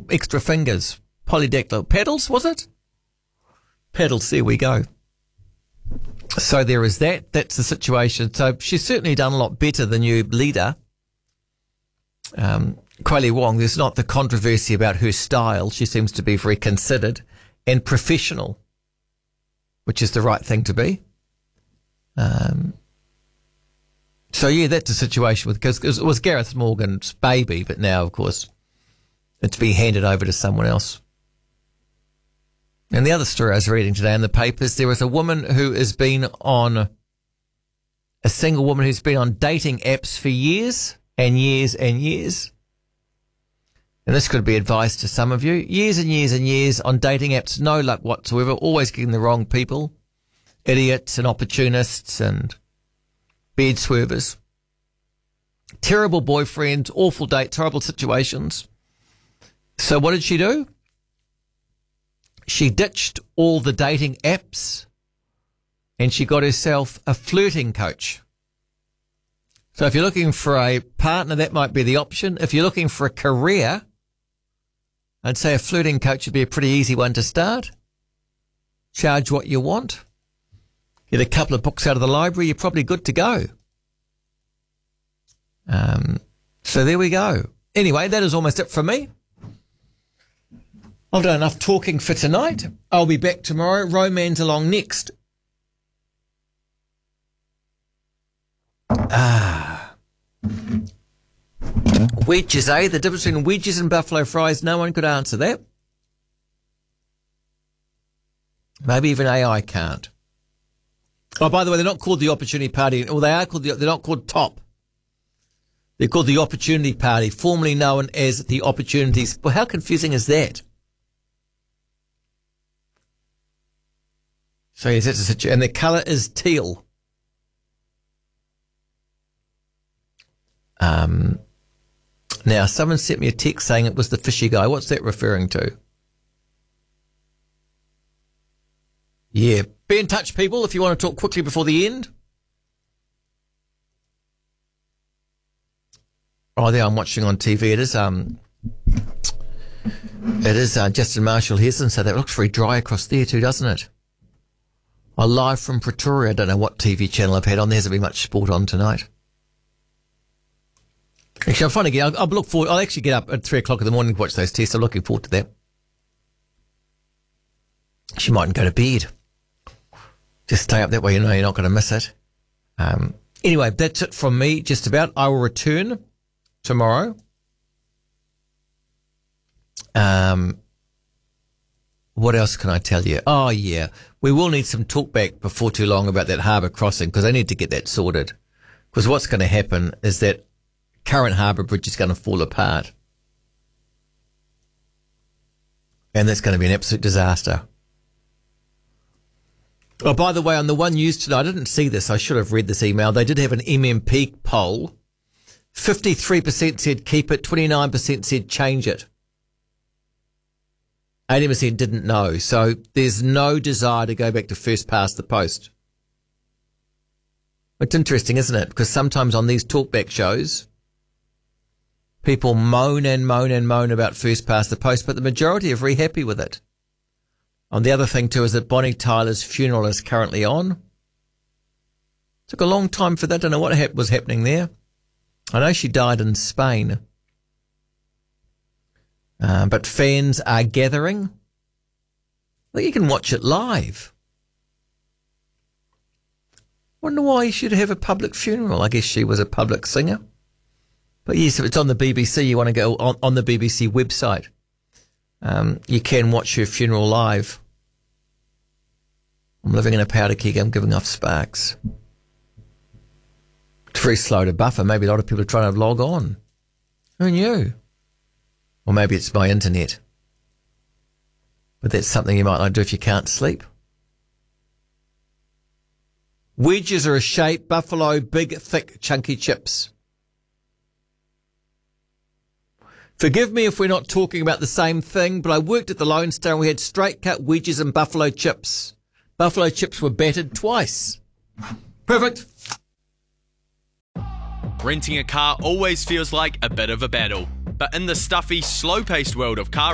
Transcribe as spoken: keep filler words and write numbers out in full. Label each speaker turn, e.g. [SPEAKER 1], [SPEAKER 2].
[SPEAKER 1] extra fingers. Polydactyl pedals, was it? Pedals, there we go. So there is that. That's the situation. So she's certainly done a lot better than your leader. Um, Kweli Wong, there's not the controversy about her style. She seems to be very considered and professional, which is the right thing to be. Um, so, yeah, that's the situation with, because it was Gareth Morgan's baby, but now, of course, it's being handed over to someone else. And the other story I was reading today in the papers, there was a woman who has been on, a single woman who's been on dating apps for years and years and years. And this could be advice to some of you. Years and years and years on dating apps, no luck whatsoever, always getting the wrong people. Idiots and opportunists and bed swervers. Terrible boyfriends, awful dates, horrible situations. So what did she do? She ditched all the dating apps and she got herself a flirting coach. So if you're looking for a partner, that might be the option. If you're looking for a career, I'd say a flirting coach would be a pretty easy one to start. Charge what you want. Get a couple of books out of the library, you're probably good to go. Um, so there we go. Anyway, that is almost it from me. I've done enough talking for tonight. I'll be back tomorrow. Roman's along next. Ah. Wedges, eh? The difference between wedges and buffalo fries, no one could answer that. Maybe even A I can't. Oh, by the way, they're not called the Opportunity Party. Well, they are called the, they're not called TOP. They're called the Opportunity Party, formerly known as the Opportunities. Well, how confusing is that? So yes, that's a situation. And the colour is teal. Um, now, someone sent me a text saying it was the fishy guy. What's that referring to? Yeah. Be in touch, people, if you want to talk quickly before the end. Oh, there, I'm watching on T V. It is, um, it is uh, Justin Marshall Heston, so that looks very dry across there too, doesn't it? Oh, live from Pretoria. I don't know what T V channel I've had on. There hasn't been much sport on tonight. Actually, I'm trying to get, I'll, I'll look forward, I'll actually get up at three o'clock in the morning to watch those tests. I'm looking forward to that. She mightn't go to bed. Just stay up that way, you know you're not going to miss it. Um, anyway, that's it from me, just about. I will return tomorrow. Um, what else can I tell you? Oh, yeah. We will need some talk back before too long about that harbour crossing, because I need to get that sorted. Because what's going to happen is that current harbour bridge is going to fall apart. And that's going to be an absolute disaster. Oh, by the way, on the One News tonight, I didn't see this. I should have read this email. They did have an M M P poll. fifty-three percent said keep it, twenty-nine percent said change it. eighty percent didn't know. So there's no desire to go back to first past the post. It's interesting, isn't it? Because sometimes on these talkback shows, people moan and moan and moan about first past the post, but the majority are very happy with it. And the other thing, too, is that Bonnie Tyler's funeral is currently on. Took a long time for that. Don't know what ha- was happening there. I know she died in Spain. Uh, but fans are gathering. I think you can watch it live. Wonder why you should have a public funeral. I guess she was a public singer. But yes, if it's on the B B C, you want to go on, on the B B C website. Um, you can watch her funeral live. I'm living in a powder keg. I'm giving off sparks. It's very slow to buffer. Maybe a lot of people are trying to log on. Who knew? Or maybe it's my internet. But that's something you might not do if you can't sleep. Wedges are a shape. Buffalo, big, thick, chunky chips. Forgive me if we're not talking about the same thing, but I worked at the Lone Star and we had straight cut wedges and buffalo chips. Buffalo chips were battered twice. Perfect.
[SPEAKER 2] Renting a car always feels like a bit of a battle. But in the stuffy, slow-paced world of car